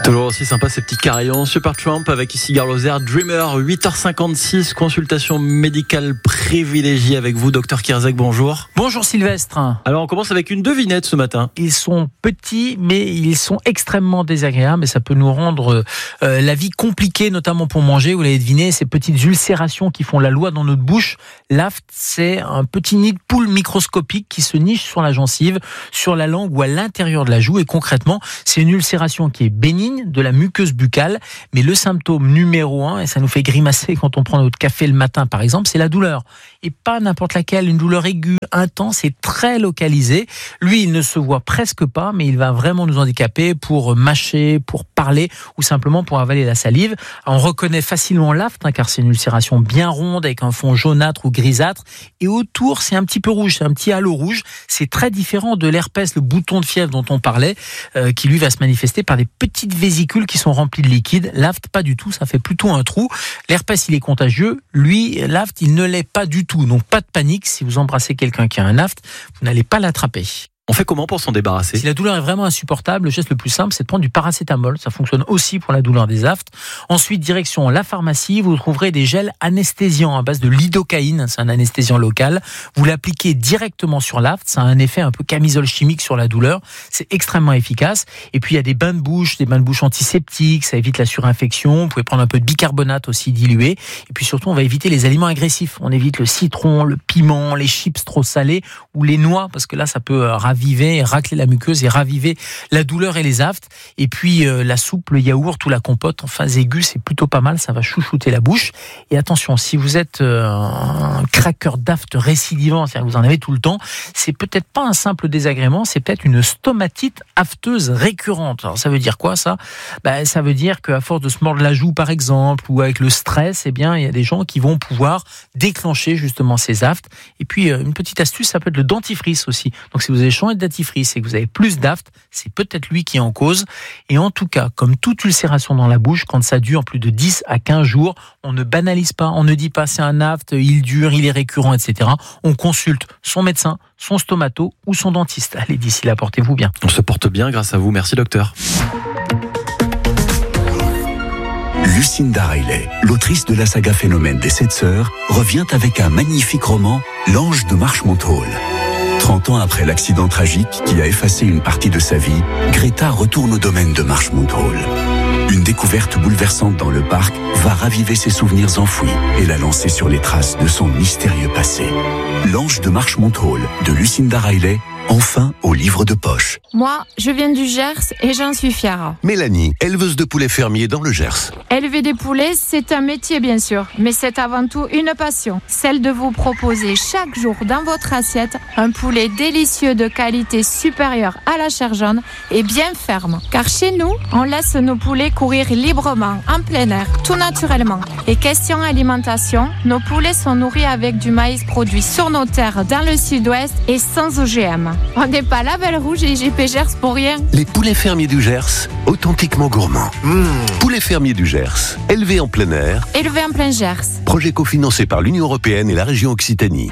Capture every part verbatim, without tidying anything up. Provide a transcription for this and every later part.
Toujours aussi sympa ces petits carillons. Super Trump avec ici Gare Lozère, Dreamer, huit heures cinquante-six, consultation médicale privilégiée avec vous, docteur Kierzek, bonjour. Bonjour Sylvestre. Alors on commence avec une devinette ce matin. Ils sont petits, mais ils sont extrêmement désagréables et ça peut nous rendre euh, la vie compliquée, notamment pour manger. Vous l'avez deviné, ces petites ulcérations qui font la loi dans notre bouche. L'aft, c'est un petit nid de poule microscopique qui se niche sur la gencive, sur la langue ou à l'intérieur de la joue. Et concrètement, c'est une ulcération qui est bénigne, de la muqueuse buccale, mais le symptôme numéro un, et ça nous fait grimacer quand on prend notre café le matin par exemple, c'est la douleur. Et pas n'importe laquelle, une douleur aiguë, intense et très localisée. Lui, il ne se voit presque pas, mais il va vraiment nous handicaper pour mâcher, pour parler ou simplement pour avaler la salive. On reconnaît facilement l'aft, hein, car c'est une ulcération bien ronde avec un fond jaunâtre ou grisâtre. Et autour, c'est un petit peu rouge, c'est un petit halo rouge. C'est très différent de l'herpès, le bouton de fièvre dont on parlait, euh, qui lui va se manifester par des petites vésicules qui sont remplies de liquide. L'aft, pas du tout, ça fait plutôt un trou. L'herpès, il est contagieux. Lui, l'aft, il ne l'est pas du tout. Donc pas de panique, si vous embrassez quelqu'un qui a un aft, vous n'allez pas l'attraper. On fait comment pour s'en débarrasser ? Si la douleur est vraiment insupportable, le geste le plus simple, c'est de prendre du paracétamol. Ça fonctionne aussi pour la douleur des aftes. Ensuite, direction la pharmacie, vous trouverez des gels anesthésiants à base de lidocaïne. C'est un anesthésiant local. Vous l'appliquez directement sur l'aft. Ça a un effet un peu camisole chimique sur la douleur. C'est extrêmement efficace. Et puis, il y a des bains de bouche, des bains de bouche antiseptiques. Ça évite la surinfection. Vous pouvez prendre un peu de bicarbonate aussi dilué. Et puis surtout, on va éviter les aliments agressifs. On évite le citron, le piment, les chips trop salés ou les noix, parce que là, ça peut raviver et racler la muqueuse et raviver la douleur et les aftes. Et puis euh, la soupe, le yaourt ou la compote en phase aiguë, c'est plutôt pas mal, ça va chouchouter la bouche. Et attention, si vous êtes euh, un craqueur d'aft récidivant, c'est-à-dire que vous en avez tout le temps, c'est peut-être pas un simple désagrément, c'est peut-être une stomatite afteuse récurrente. Alors ça veut dire quoi ça ? Ben, ça veut dire qu'à force de se mordre la joue par exemple, ou avec le stress, eh bien il y a des gens qui vont pouvoir déclencher justement ces aftes. Et puis euh, une petite astuce, ça peut être le dentifrice aussi. Donc si vous avez changé de dentifrice et que vous avez plus d'aft, c'est peut-être lui qui est en cause. Et en tout cas, comme toute ulcération dans la bouche, quand ça dure plus de dix à quinze jours, on ne banalise pas, on ne dit pas c'est un aft, il dure, il est récurrent, et cetera. On consulte son médecin, son stomato ou son dentiste. Allez, d'ici là, portez-vous bien. On se porte bien grâce à vous. Merci docteur. Lucinda Riley, l'autrice de la saga Phénomène des Sept Sœurs, revient avec un magnifique roman, L'Ange de Marchmont Hall. trente ans après l'accident tragique qui a effacé une partie de sa vie, Greta retourne au domaine de Marchmont Hall. Une découverte bouleversante dans le parc va raviver ses souvenirs enfouis et la lancer sur les traces de son mystérieux passé. L'Ange de Marchmont Hall de Lucinda Riley, enfin au livre de poche. Moi, je viens du Gers et j'en suis fière. Mélanie, éleveuse de poulets fermiers dans le Gers. Élever des poulets, c'est un métier bien sûr, mais c'est avant tout une passion. Celle de vous proposer chaque jour dans votre assiette un poulet délicieux de qualité supérieure à la chair jaune et bien ferme. Car chez nous, on laisse nos poulets courir librement, en plein air, tout naturellement. Et question alimentation, nos poulets sont nourris avec du maïs produit sur nos terres dans le sud-ouest et sans O G M. On n'est pas label rouge et J P Gers pour rien. Les poulets fermiers du Gers, authentiquement gourmands. Mmh. Poulets fermiers du Gers, élevés en plein air. Élevés en plein Gers. Projet cofinancé par l'Union Européenne et la région Occitanie.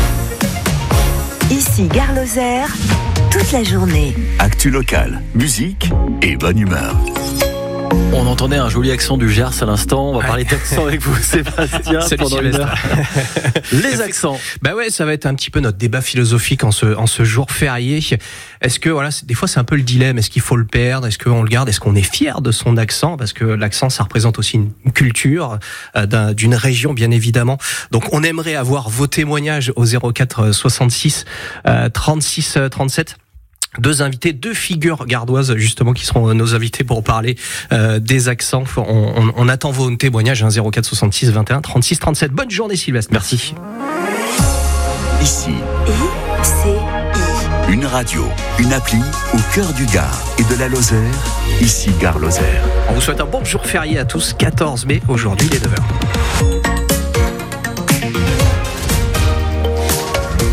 Ici Gare Lozère, toute la journée. Actu locale, musique et bonne humeur. On entendait un joli accent du Gers à l'instant. On va parler d'accent avec vous, Sébastien. Salut pendant une heure. Les accents. Bah ouais, ça va être un petit peu notre débat philosophique en ce, en ce jour férié. Est-ce que, voilà, des fois c'est un peu le dilemme. Est-ce qu'il faut le perdre? Est-ce qu'on le garde? Est-ce qu'on est fier de son accent? Parce que l'accent, ça représente aussi une culture euh, d'un, d'une région, bien évidemment. Donc on aimerait avoir vos témoignages au zéro quatre soixante-six euh, trente-six trente-sept. Deux invités, deux figures gardoises justement qui seront nos invités pour parler euh, des accents. On, on, on attend vos témoignages, hein, zéro quatre soixante-six vingt et un trente-six trente-sept. Bonne journée Sylvestre. Merci. Ici, I C I. une radio, une appli au cœur du Gard et de la Lozère. Ici Gare Lozère. On vous souhaite un bon jour férié à tous, quatorze mai, aujourd'hui il est neuf heures.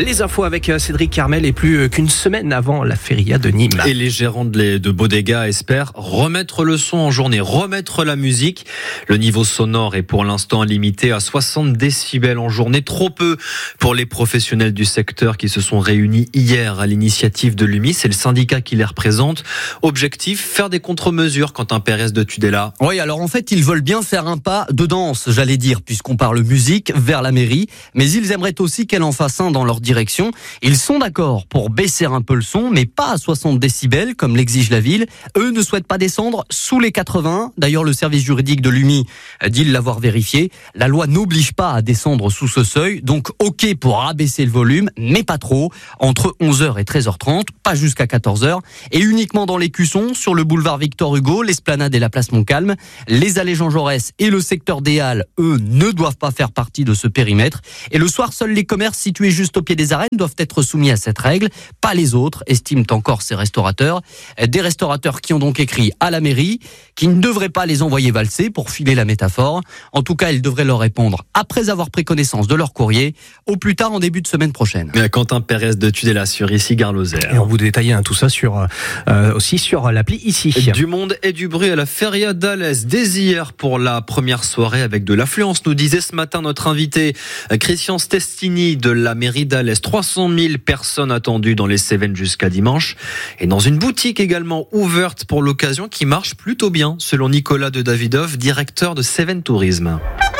Les infos avec Cédric Carmel et plus qu'une semaine avant la feria de Nîmes. Et les gérants de, de Bodega espèrent remettre le son en journée, remettre la musique. Le niveau sonore est pour l'instant limité à soixante décibels en journée, trop peu pour les professionnels du secteur qui se sont réunis hier à l'initiative de l'U M I. C'est le syndicat qui les représente. Objectif, faire des contre-mesures. Quentin Pérez de Tudela. Oui, alors en fait, ils veulent bien faire un pas de danse, j'allais dire, puisqu'on parle musique, vers la mairie. Mais ils aimeraient aussi qu'elle en fasse un dans leur direction. Ils sont d'accord pour baisser un peu le son, mais pas à soixante décibels, comme l'exige la ville. Eux ne souhaitent pas descendre sous les quatre-vingts. D'ailleurs, le service juridique de l'U M I dit l'avoir vérifié. La loi n'oblige pas à descendre sous ce seuil. Donc, ok pour abaisser le volume, mais pas trop. Entre onze heures et treize heures trente, pas jusqu'à quatorze heures. Et uniquement dans les cuissons, sur le boulevard Victor Hugo, l'Esplanade et la place Montcalm. Les allées Jean Jaurès et le secteur des Halles, eux, ne doivent pas faire partie de ce périmètre. Et le soir, seuls les commerces situés juste au pied des arènes doivent être soumis à cette règle. Pas les autres, estiment encore ces restaurateurs. Des restaurateurs qui ont donc écrit à la mairie, qui ne devraient pas les envoyer valser pour filer la métaphore. En tout cas, ils devraient leur répondre après avoir pris connaissance de leur courrier, au plus tard en début de semaine prochaine. Quentin Pérez de Tudela sur ici Gare-Lozère. Et on vous détaille hein, tout ça sur euh, aussi sur l'appli ici. Du monde et du bruit à la Feria d'Alès dès hier pour la première soirée avec de l'affluence, nous disait ce matin notre invité Christian Stestini de la mairie d'Alès. trois cent mille personnes attendues dans les Cévennes jusqu'à dimanche et dans une boutique également ouverte pour l'occasion qui marche plutôt bien selon Nicolas de Davidov, directeur de Cévennes Tourisme.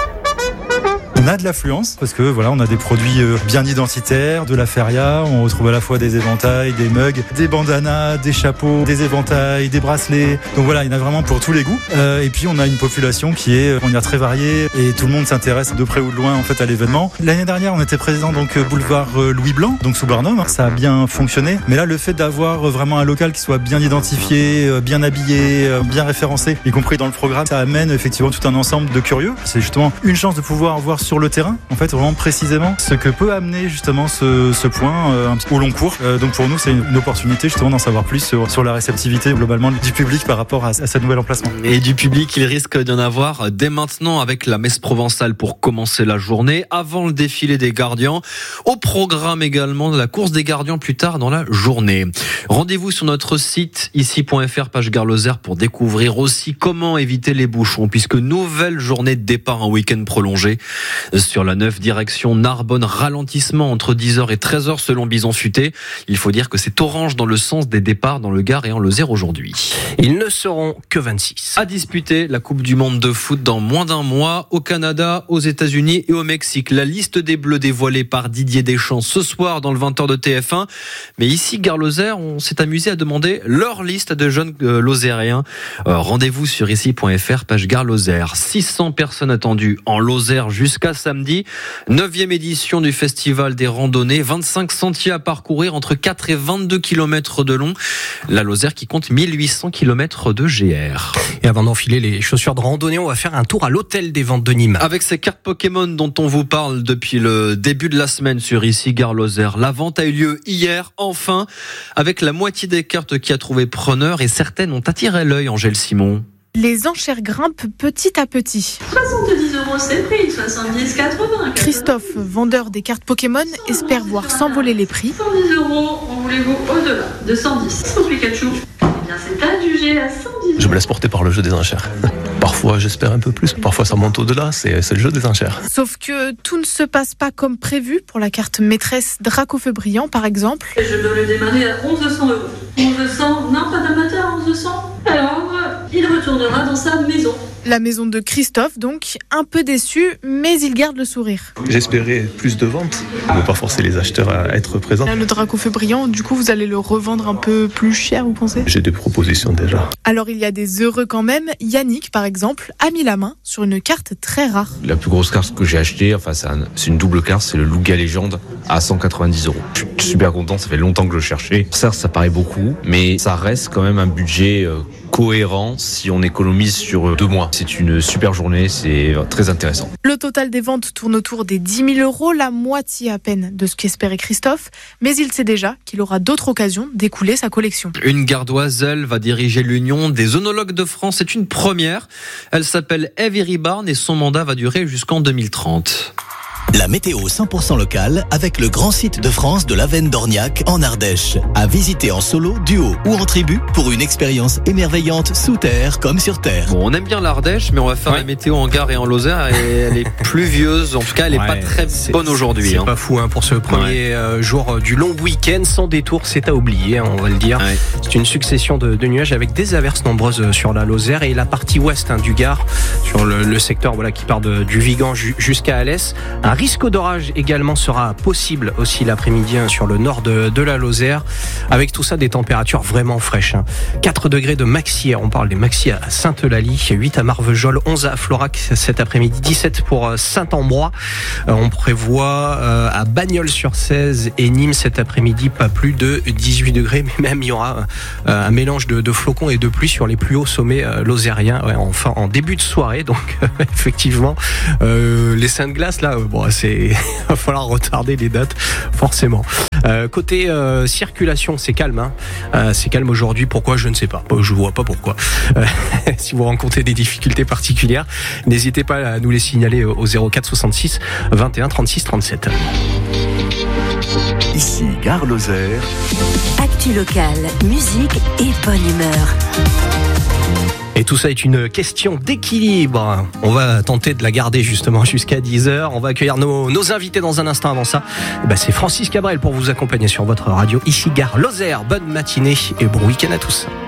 On a de l'affluence parce que voilà, on a des produits bien identitaires, de la feria, on retrouve à la fois des éventails, des mugs, des bandanas, des chapeaux, des éventails, des bracelets. Donc voilà, il y en a vraiment pour tous les goûts. Euh, et puis on a une population qui est, on y a très variée et tout le monde s'intéresse de près ou de loin en fait à l'événement. L'année dernière, on était présent donc boulevard Louis Blanc, donc sous Barnum, ça a bien fonctionné. Mais là, le fait d'avoir vraiment un local qui soit bien identifié, bien habillé, bien référencé, y compris dans le programme, ça amène effectivement tout un ensemble de curieux. C'est justement une chance de pouvoir voir sur le terrain, en fait, vraiment précisément ce que peut amener justement ce, ce point euh, un petit peu au long cours. Euh, donc pour nous, c'est une, une opportunité justement d'en savoir plus sur, sur la réceptivité globalement du public par rapport à, à ce nouvel emplacement. Et du public, il risque d'y en avoir dès maintenant avec la messe provençale pour commencer la journée, avant le défilé des gardiens. Au programme également de la course des gardiens plus tard dans la journée. Rendez-vous sur notre site ici point f r, page Gare-Lozère, pour découvrir aussi comment éviter les bouchons, puisque nouvelle journée de départ en week-end prolongé. Sur la neuf direction Narbonne, ralentissement entre dix heures et treize heures selon Bison Futé. Il faut dire que c'est orange dans le sens des départs dans le Gard et en Lozère aujourd'hui. Ils ne seront que vingt-six. À disputer la Coupe du Monde de foot dans moins d'un mois au Canada, aux États-Unis et au Mexique. La liste des Bleus dévoilée par Didier Deschamps ce soir dans le vingt heures de T F un. Mais ici, Gare-Lozère, on s'est amusé à demander leur liste de jeunes euh, Lozériens. Euh, rendez-vous sur ici point f r, page Gare-Lozère. six cents personnes attendues en Lozère jusqu'à samedi. neuvième édition du festival des randonnées. vingt-cinq sentiers à parcourir entre quatre et vingt-deux kilomètres de long. La Lozère qui compte mille huit cents kilomètres de G R. Et avant d'enfiler les chaussures de randonnée, on va faire un tour à l'hôtel des ventes de Nîmes. Avec ces cartes Pokémon dont on vous parle depuis le début de la semaine sur ici Gare-Lozère. La vente a eu lieu hier, enfin, avec la moitié des cartes qui a trouvé preneur et certaines ont attiré l'œil, Angèle Simon. Les enchères grimpent petit à petit. soixante-dix euros c'est le prix, soixante-dix quatre-vingts. Christophe, vendeur des cartes Pokémon, espère voir s'envoler les prix. cent dix euros, en voulez-vous au-delà de cent dix. Pour Pikachu, eh bien c'est adjugé à cent dix euros. Je me laisse porter par le jeu des enchères. Parfois j'espère un peu plus, parfois ça monte au-delà, c'est, c'est le jeu des enchères. Sauf que tout ne se passe pas comme prévu pour la carte maîtresse Dracofeu Brillant par exemple. Et je dois le démarrer à mille cent euros. mille cent, non pas d'amateur, mille cent. Alors, il retournera dans sa maison. La maison de Christophe, donc, un peu déçu, mais il garde le sourire. J'espérais plus de ventes, ne pas forcer les acheteurs à être présents. Le Dracofeu Brillant, du coup, vous allez le revendre un peu plus cher, vous pensez ? J'ai des propositions déjà. Alors, il y a des heureux quand même. Yannick, par exemple, a mis la main sur une carte très rare. La plus grosse carte que j'ai achetée, enfin, c'est, un, c'est une double carte, c'est le Louga Légende à cent quatre-vingt-dix euros. Je suis super content, ça fait longtemps que je le cherchais. Certes, ça paraît beaucoup, mais ça reste quand même un budget euh, cohérent si on économise sur deux mois. C'est une super journée, c'est très intéressant. Le total des ventes tourne autour des dix mille euros, la moitié à peine de ce qu'espérait Christophe, mais il sait déjà qu'il aura d'autres occasions d'écouler sa collection. Une gardoise, elle, va diriger l'Union des œnologues de France. C'est une première. Elle s'appelle Eve Iribarne et son mandat va durer jusqu'en deux mille trente. La météo cent pour cent locale avec le grand site de France de l'Avenne d'Orniac en Ardèche. À visiter en solo, duo ou en tribu pour une expérience émerveillante sous terre comme sur terre. Bon, on aime bien l'Ardèche, mais on va faire Ouais. la météo en Gard et en Lozère et elle est pluvieuse. En tout cas, elle est Ouais, pas très c'est- bonne aujourd'hui. C'est hein. pas fou hein, pour ce premier euh, jour du long week-end sans détour, c'est à oublier, hein, on va le dire. Ouais. C'est une succession de, de nuages avec des averses nombreuses sur la Lozère et la partie ouest hein, du Gard, sur le, le secteur voilà qui part de, du Vigan ju- jusqu'à Alès. Un risque d'orage également sera possible aussi l'après-midi hein, sur le nord de, de la Lozère. Avec tout ça, des températures vraiment fraîches. Hein. quatre degrés de maxi, on parle des maxi à Sainte-Eulalie, huit à Marvejols, onze à Florac cet après-midi, dix-sept pour Saint-Ambrois. Euh, on prévoit euh, à Bagnols-sur-Cèze et Nîmes cet après-midi pas plus de dix-huit degrés, mais même il y aura euh, un mélange de, de flocons et de pluie sur les plus hauts sommets euh, lozériens ouais, enfin, en début de soirée. Donc euh, effectivement, euh, les seins de glace là, euh, bon, c'est va falloir retarder les dates forcément. Euh, côté euh, circulation, c'est calme. Hein. Euh, c'est calme aujourd'hui. Pourquoi? Je ne sais pas. Je vois pas pourquoi. Euh, si vous rencontrez des difficultés particulières, n'hésitez pas à nous les signaler au zéro quatre soixante-six vingt et un trente-six trente-sept. Ici Gare Lozère. Actu locale, musique et bonne humeur. Et tout ça est une question d'équilibre. On va tenter de la garder justement jusqu'à dix heures. On va accueillir nos, nos invités dans un instant. Avant ça, eh ben c'est Francis Cabrel pour vous accompagner sur votre radio. Ici Gare Lozère. Bonne matinée et bon week-end à tous.